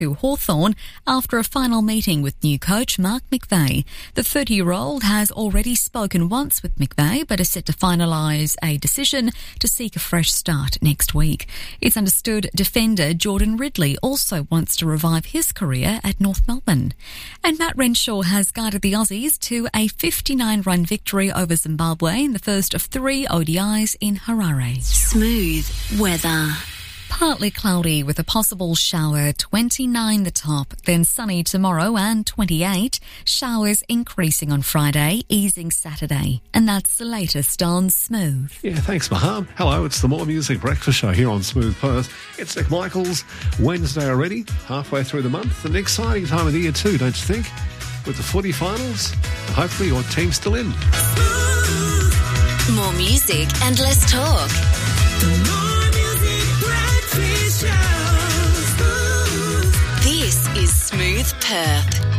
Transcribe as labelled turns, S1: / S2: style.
S1: to Hawthorn after a final meeting with new coach Mark McVeigh. The 30-year-old has already spoken once with McVeigh, but is set to finalise a decision to seek a fresh start next week. It's understood defender Jordan Ridley also wants to revive his career at North Melbourne. And Matt Renshaw has guided the Aussies to a 59-run victory over Zimbabwe in the first of 3 ODIs in Harare.
S2: Smooth weather.
S1: Partly cloudy with a possible shower, 29 the top, then sunny tomorrow and 28. Showers increasing on Friday, easing Saturday. And that's the latest on Smooth.
S3: Yeah, thanks, Maham. Hello, it's the More Music Breakfast Show here on Smooth Perth. It's Nick Michaels, Wednesday already, halfway through the month. An exciting time of the year too, don't you think? With the footy finals, and hopefully your team's still in.
S2: More music and less talk. This is Smooth Perth.